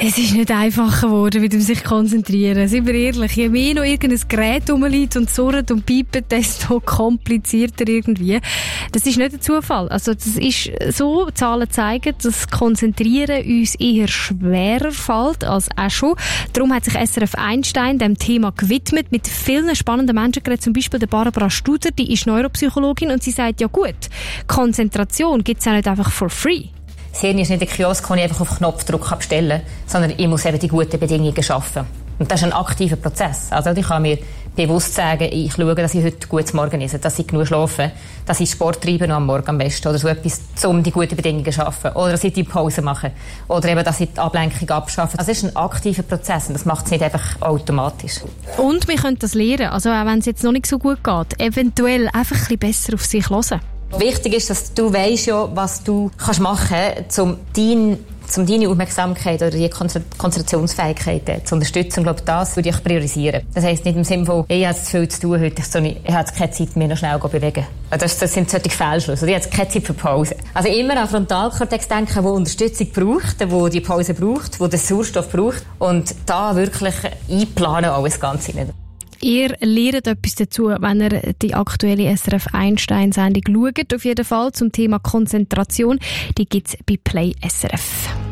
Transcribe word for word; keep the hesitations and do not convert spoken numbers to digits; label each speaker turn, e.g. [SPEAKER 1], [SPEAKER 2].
[SPEAKER 1] Es ist nicht einfacher geworden, mit dem sich konzentrieren. Seien wir ehrlich, je mehr noch irgendein Gerät rumliegt und surrt und piept, desto komplizierter irgendwie. Das ist nicht ein Zufall. Also das ist so, Zahlen zeigen, dass Konzentrieren uns eher schwerer fällt als auch schon. Darum hat sich S R F Einstein dem Thema gewidmet, mit vielen spannenden Menschen geredet, zum Beispiel der Barbara Studer, die ist Neuropsychologin und sie sagt, ja gut, Konzentration gibt es auch nicht einfach for free.
[SPEAKER 2] Das Hirn ist nicht ein Kiosk, den ich einfach auf Knopfdruck bestellen kann, sondern ich muss eben die guten Bedingungen schaffen. Und das ist ein aktiver Prozess. Also ich kann mir bewusst sagen, ich schaue, dass ich heute gut zum Morgen esse, dass ich genug schlafe, dass ich Sport treibe noch am Morgen am besten oder so etwas, um die guten Bedingungen zu schaffen. Oder dass ich die Pause mache. Oder eben, dass ich die Ablenkung abschaffe. Das ist ein aktiver Prozess und das macht es nicht einfach automatisch.
[SPEAKER 1] Und wir können das lernen, also auch wenn es jetzt noch nicht so gut geht, eventuell einfach ein bisschen besser auf sich hören.
[SPEAKER 2] Wichtig ist, dass du weisst ja, was du kannst machen kannst, um dein um deine Aufmerksamkeit oder die Konzentrationsfähigkeit zu unterstützen. Ich glaube, das würde ich priorisieren. Das heisst nicht im Sinne von, ich habe zu viel zu tun heute, sondern ich habe keine Zeit, mich noch schnell zu bewegen. Das, das sind solche Fehlschlüsse. Ich habe keine Zeit für Pause. Also immer an Frontalkortex denken, der Unterstützung braucht, der die Pause braucht, der den Sauerstoff braucht und da wirklich einplanen alles Ganze nicht.
[SPEAKER 1] Ihr lernt etwas dazu, wenn ihr die aktuelle S R F Einstein-Sendung schaut. Auf jeden Fall zum Thema Konzentration. Die gibt's bei Play S R F.